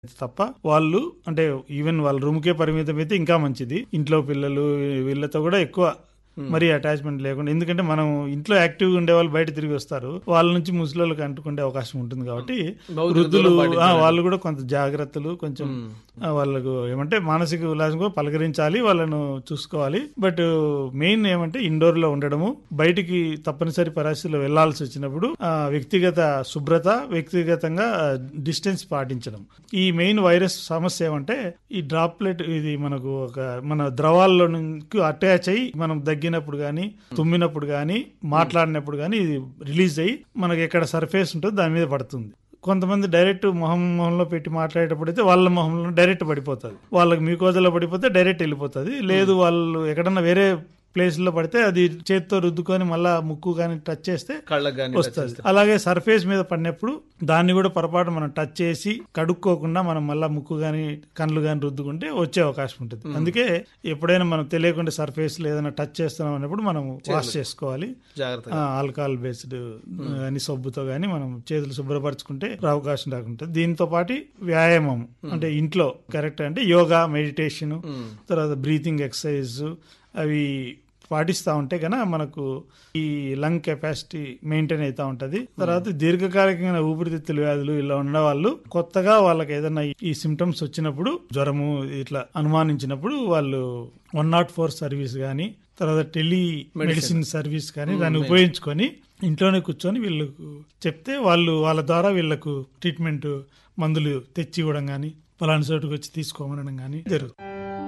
తప్ప వాళ్ళు అంటే ఈవెన్ వాళ్ళ రూమ్కే పరిమితం అయితే ఇంకా మంచిది. ఇంట్లో పిల్లలు వీళ్ళతో కూడా ఎక్కువ మరి అటాచ్మెంట్ లేకుండా, ఎందుకంటే మనం ఇంట్లో యాక్టివ్గా ఉండే వాళ్ళు బయట తిరిగి వస్తారు, వాళ్ళ నుంచి ముసలిళ్ళకి అంటుకునే అవకాశం ఉంటుంది కాబట్టి వృద్ధులు వాళ్ళు కూడా కొంత జాగ్రత్తలు కొంచెం వాళ్ళకు ఏమంటే మానసిక ఉల్లాసం కూడా పలకరించాలి, వాళ్ళను చూసుకోవాలి. బట్ మెయిన్ ఏమంటే ఇండోర్ లో ఉండడము, బయటికి తప్పనిసరి పరిస్థితుల్లో వెళ్లాల్సి వచ్చినప్పుడు వ్యక్తిగత శుభ్రత, వ్యక్తిగతంగా డిస్టెన్స్ పాటించడం. ఈ మెయిన్ వైరస్ సమస్య ఏమంటే ఈ డ్రాప్లెట్ ఇది మనకు మన ద్రవాల్లో నుంచి అటాచ్ అయ్యి మనం దగ్గినప్పుడు గానీ తుమ్మినప్పుడు గానీ మాట్లాడినప్పుడు గానీ ఇది రిలీజ్ అయ్యి మనకి ఎక్కడ సర్ఫేస్ ఉంటుందో దాని మీద పడుతుంది. కొంతమంది డైరెక్ట్ మొహంలో పెట్టి మాట్లాడేటప్పుడు అయితే వాళ్ళ మొహంలో డైరెక్ట్ పడిపోతుంది, వాళ్ళకి మీకోజలో పడిపోతే డైరెక్ట్ వెళ్ళిపోతుంది. లేదు వాళ్ళు ఎక్కడన్నా వేరే ప్లేస్ లో పడితే అది చేతితో రుద్దుకొని మళ్ళా ముక్కు కానీ టచ్ చేస్తే వస్తుంది. అలాగే సర్ఫేస్ మీద పడినప్పుడు దాన్ని కూడా పొరపాటు మనం టచ్ చేసి కడుక్కోకుండా మనం మళ్ళా ముక్కు గాని కళ్ళు గాని రుద్దుకుంటే వచ్చే అవకాశం ఉంటుంది. అందుకే ఎప్పుడైనా మనం తెలియకుండా సర్ఫేస్ ఏదైనా టచ్ చేస్తున్నాం అన్నప్పుడు మనం వాష్ చేసుకోవాలి. ఆల్కహాల్ బేస్డ్ అని సబ్బుతో గానీ మనం చేతులు శుభ్రపరచుకుంటే అవకాశం రాకుంటుంది. దీంతో పాటు వ్యాయామం అంటే ఇంట్లో కరెక్ట్ అంటే యోగా, మెడిటేషన్, తర్వాత బ్రీతింగ్ ఎక్సర్సైజ్ అవి పాటిస్తూ ఉంటే కనుక మనకు ఈ లంగ్ కెపాసిటీ మెయింటైన్ అవుతా ఉంటది. తర్వాత దీర్ఘకాలికమైన ఊపిరితిత్తుల వ్యాధులు ఇలా ఉన్న వాళ్ళు కొత్తగా వాళ్ళకి ఏదైనా ఈ సిమ్టమ్స్ వచ్చినప్పుడు, జ్వరము ఇట్లా అనుమానించినప్పుడు వాళ్ళు 104 సర్వీస్ కానీ తర్వాత టెలి మెడిసిన్ సర్వీస్ కానీ దాన్ని ఉపయోగించుకొని ఇంట్లోనే కూర్చొని వీళ్ళకు చెప్తే వాళ్ళ ద్వారా వీళ్ళకు ట్రీట్మెంట్ మందులు తెచ్చి ఇవ్వడం కానీ పలానా చోటుకు వచ్చి తీసుకోమనడం కానీ జరుగుతుంది.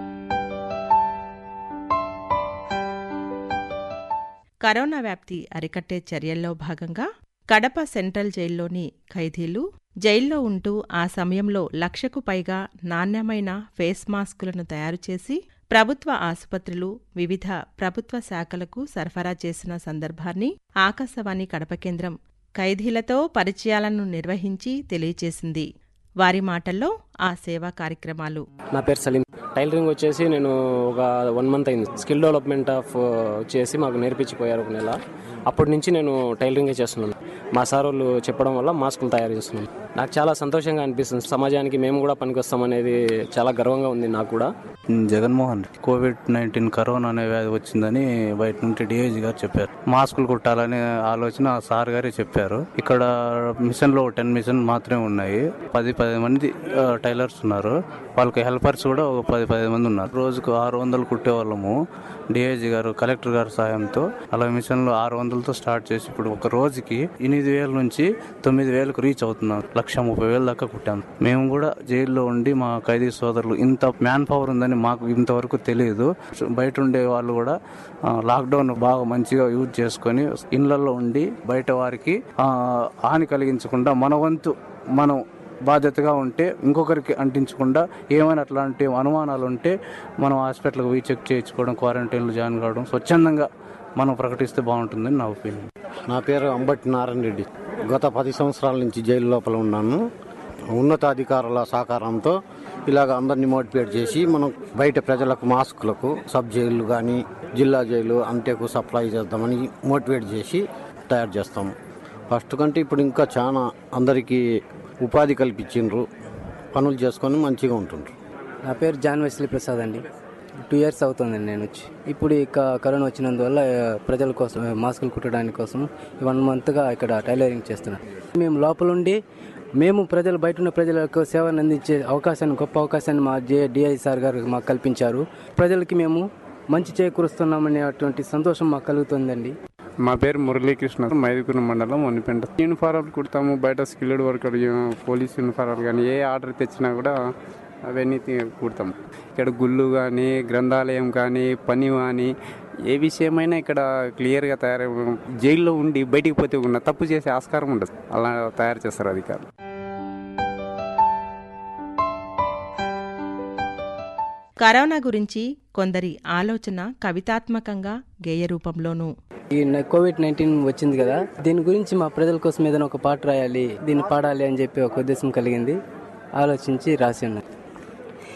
కరోనా వ్యాప్తి అరికట్టే చర్యల్లో భాగంగా కడప సెంట్రల్ జైల్లోని ఖైదీలు జైల్లో ఉంటూ ఆ సమయంలో 1,00,000కు పైగా నాణ్యమైన ఫేస్ మాస్కులను తయారుచేసి ప్రభుత్వ ఆసుపత్రులు, వివిధ ప్రభుత్వ శాఖలకు సరఫరా చేసిన సందర్భాన్ని ఆకాశవాణి కడప కేంద్రం ఖైదీలతో పరిచయాలను నిర్వహించి తెలియచేసింది. వారి మాటల్లో ఆ సేవా కార్యక్రమాలు. నా పేరు సలీం. టైలరింగ్ వచ్చేసి నేను ఒక 1 మంత్ అయింది. స్కిల్ డెవలప్మెంట్ వచ్చేసి మాకు నేర్పించిపోయారు 1 నెల. అప్పటి నుంచి నేను టైలరింగే చేస్తున్నాను. మా సార్ వాళ్ళు చెప్పడం వల్ల మాస్కులు తయారు చేస్తున్నాను. నాకు చాలా సంతోషంగా అనిపిస్తుంది. సమాజానికి మేము కూడా పనికొస్తామనేది చాలా గర్వంగా ఉంది నాకు కూడా. జగన్మోహన్ కోవిడ్-19 కరోనా అనే వ్యాధి వచ్చిందని బయట నుండి డిఐజీ గారు చెప్పారు. మాస్కులు కుట్టాలనే ఆలోచన సార్ గారే చెప్పారు. ఇక్కడ మిషన్ లో 10 మిషన్ మాత్రమే ఉన్నాయి. 10 మంది టైలర్స్ ఉన్నారు. వాళ్ళకి హెల్పర్స్ కూడా ఒక 10 మంది ఉన్నారు. రోజుకు 600 కుట్టేవాళ్ళము. డిఐజీ గారు, కలెక్టర్ గారి సాయంతో అలా మిషన్లు 600తో స్టార్ట్ చేసి ఇప్పుడు ఒక రోజుకి 8,000 నుంచి 9,000కు రీచ్ అవుతున్నాం. 1,30,000 దాకా కుట్టాం. మేము కూడా జైల్లో ఉండి మా ఖైదీ సోదరులు ఇంత మ్యాన్ పవర్ ఉందని మాకు ఇంతవరకు తెలియదు. బయట ఉండే వాళ్ళు కూడా లాక్డౌన్ బాగా మంచిగా యూజ్ చేసుకొని ఇళ్లలో ఉండి బయట వారికి హాని కలిగించకుండా మన వంతు మనం బాధ్యతగా ఉంటే ఇంకొకరికి అంటించకుండా ఏమైనా అట్లాంటి అనుమానాలు ఉంటే మనం హాస్పిటల్కి పోయి చెక్ చేయించుకోవడం, క్వారంటైన్లో జాయిన్ కావడం స్వచ్ఛందంగా మనం ప్రకటిస్తే బాగుంటుందని నా ఒపీనియన్. నా పేరు అంబటి నారాయణ రెడ్డి. గత 10 సంవత్సరాల నుంచి జైలు లోపల ఉన్నాను. ఉన్నతాధికారుల సహకారంతో ఇలాగ అందరినీ మోటివేట్ చేసి మనం బయట ప్రజలకు మాస్కులకు సబ్ జైలు కానీ జిల్లా జైలు అంతేకు సప్లై చేద్దామని మోటివేట్ చేసి తయారు చేస్తాము. ఫస్ట్ కంటే ఇప్పుడు ఇంకా చాలా అందరికీ ఉపాధి కల్పించిండ్రు, పనులు చేసుకొని మంచిగా ఉంటుండ్రు. నా పేరు జాన్ వెస్లీ ప్రసాద్ అండి. 2 years అవుతుందండి నేను వచ్చి. ఇప్పుడు ఇక కరోనా వచ్చినందువల్ల ప్రజల కోసం మాస్కులు కుట్టడానికి కోసం 1 monthగా ఇక్కడ టైలరింగ్ చేస్తున్నాను. మేము లోపలుండి మేము బయట ఉన్న ప్రజలకు సేవను అందించే అవకాశాన్ని, గొప్ప అవకాశాన్ని మా డిఐ సార్ గారు మాకు కల్పించారు. ప్రజలకి మేము మంచి చేకూరుస్తున్నామనేటువంటి సంతోషం మాకు కలుగుతుందండి. మా పేరు మురళీకృష్ణ, మైదుకూరు మండలం వనిపెంట. యూనిఫారాలు కుడతాము, బయట స్కిల్డ్ వర్కర్ పోలీస్ యూనిఫారాలు కానీ ఏ ఆర్డర్ తెచ్చినా కూడా అవన్నీ కుడతాము. ఇక్కడ గుళ్ళు కానీ, గ్రంథాలయం కానీ, పని కానీ ఏ విషయమైనా ఇక్కడ క్లియర్గా తయారై జైల్లో ఉండి బయటికి పోతే ఉన్న తప్పు చేసే ఆస్కారం ఉండదు. అలా తయారు చేస్తారు అధికారులు. కరోనా గురించి కొందరి ఆలోచన కవితాత్మకంగా గేయ రూపంలోనూ. ఈ కోవిడ్-19 వచ్చింది కదా, దీని గురించి మా ప్రజల కోసం ఏదైనా ఒక పాట రాయాలి, దీన్ని పాడాలి అని చెప్పి ఒక ఉద్దేశం కలిగింది. ఆలోచించి రాసి ఉన్నాను.